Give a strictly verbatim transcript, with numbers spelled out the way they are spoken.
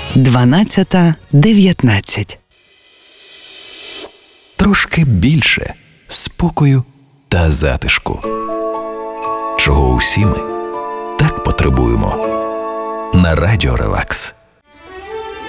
дванадцята дев'ятнадцять. Трошки більше спокою та затишку. Чого усі ми так потребуємо. На Радіо Релакс.